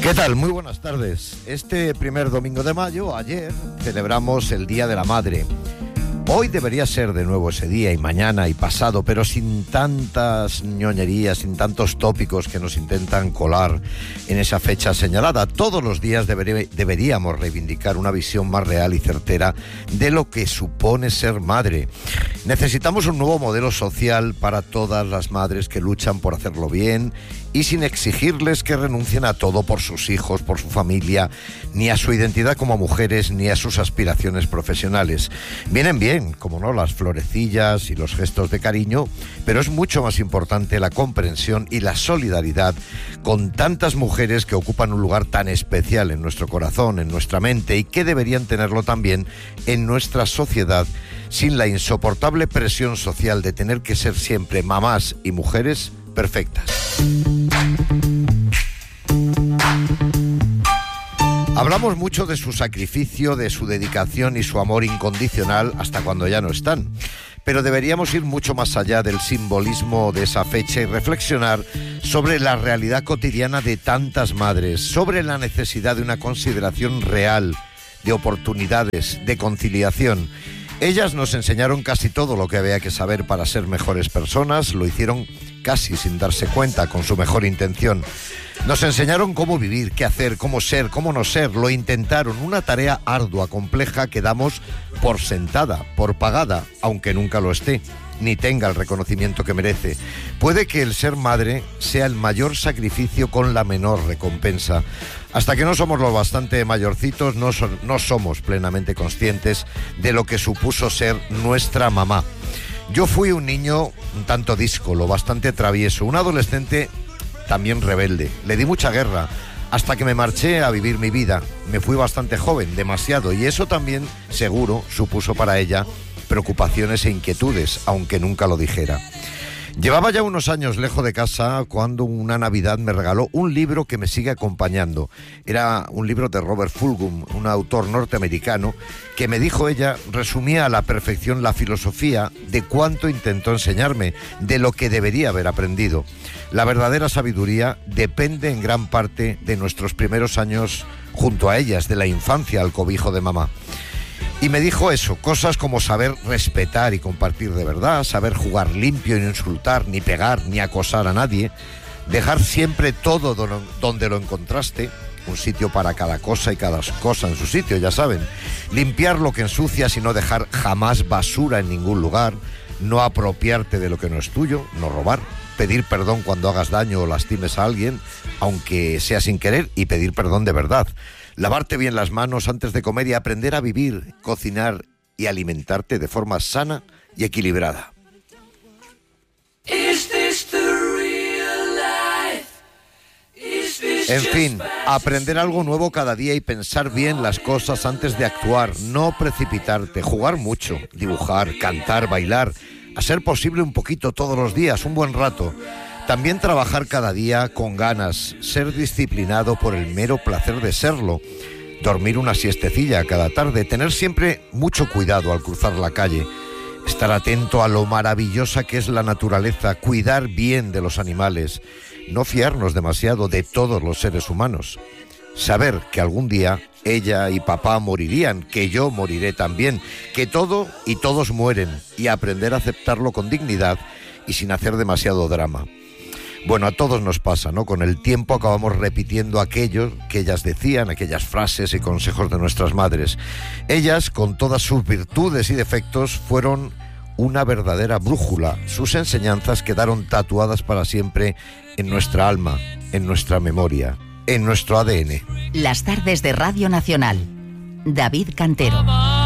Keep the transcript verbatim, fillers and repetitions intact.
¿Qué tal? Muy buenas tardes. Este primer domingo de mayo, ayer, celebramos el Día de la Madre. Hoy debería ser de nuevo ese día, y mañana y pasado, pero sin tantas ñoñerías, sin tantos tópicos que nos intentan colar en esa fecha señalada. Todos los días deberí- deberíamos reivindicar una visión más real y certera de lo que supone ser madre. Necesitamos un nuevo modelo social para todas las madres que luchan por hacerlo bien y sin exigirles que renuncien a todo por sus hijos, por su familia, ni a su identidad como mujeres, ni a sus aspiraciones profesionales. Vienen bien, como no, las florecillas y los gestos de cariño, pero es mucho más importante la comprensión y la solidaridad con tantas mujeres que ocupan un lugar tan especial en nuestro corazón, en nuestra mente, y que deberían tenerlo también en nuestra sociedad, sin la insoportable presión social de tener que ser siempre mamás y mujeres perfectas. Hablamos mucho de su sacrificio, de su dedicación y su amor incondicional hasta cuando ya no están. Pero deberíamos ir mucho más allá del simbolismo de esa fecha y reflexionar sobre la realidad cotidiana de tantas madres, sobre la necesidad de una consideración real, de oportunidades, de conciliación. Ellas nos enseñaron casi todo lo que había que saber para ser mejores personas, lo hicieron casi sin darse cuenta, con su mejor intención. Nos enseñaron cómo vivir, qué hacer, cómo ser, cómo no ser, lo intentaron, una tarea ardua, compleja, que damos por sentada, por pagada, aunque nunca lo esté, ni tenga el reconocimiento que merece. Puede que el ser madre sea el mayor sacrificio con la menor recompensa. Hasta que no somos lo bastante mayorcitos, no, so- no somos plenamente conscientes de lo que supuso ser nuestra mamá. Yo fui un niño un tanto díscolo, bastante travieso, un adolescente también rebelde. Le di mucha guerra hasta que me marché a vivir mi vida. Me fui bastante joven, demasiado, y eso también, seguro, supuso para ella preocupaciones e inquietudes, aunque nunca lo dijera. Llevaba ya unos años lejos de casa cuando una Navidad me regaló un libro que me sigue acompañando. Era un libro de Robert Fulghum, un autor norteamericano, que, me dijo ella, resumía a la perfección la filosofía de cuánto intentó enseñarme, de lo que debería haber aprendido. La verdadera sabiduría depende en gran parte de nuestros primeros años junto a ellas, de la infancia al cobijo de mamá. Y me dijo eso, cosas como saber respetar y compartir de verdad, saber jugar limpio y no insultar, ni pegar, ni acosar a nadie, dejar siempre todo do- donde lo encontraste, un sitio para cada cosa y cada cosa en su sitio, ya saben, limpiar lo que ensucias y no dejar jamás basura en ningún lugar, no apropiarte de lo que no es tuyo, no robar, pedir perdón cuando hagas daño o lastimes a alguien, aunque sea sin querer, y pedir perdón de verdad. Lavarte bien las manos antes de comer y aprender a vivir, cocinar y alimentarte de forma sana y equilibrada. En fin, aprender algo nuevo cada día y pensar bien las cosas antes de actuar, no precipitarte, jugar mucho, dibujar, cantar, bailar, a ser posible un poquito todos los días, un buen rato. También trabajar cada día con ganas, ser disciplinado por el mero placer de serlo, dormir una siestecilla cada tarde, tener siempre mucho cuidado al cruzar la calle, estar atento a lo maravillosa que es la naturaleza, cuidar bien de los animales, no fiarnos demasiado de todos los seres humanos, saber que algún día ella y papá morirían, que yo moriré también, que todo y todos mueren, y aprender a aceptarlo con dignidad y sin hacer demasiado drama. Bueno, a todos nos pasa, ¿no? Con el tiempo acabamos repitiendo aquello que ellas decían, aquellas frases y consejos de nuestras madres. Ellas, con todas sus virtudes y defectos, fueron una verdadera brújula. Sus enseñanzas quedaron tatuadas para siempre en nuestra alma, en nuestra memoria, en nuestro A D N. Las tardes de Radio Nacional. David Cantero.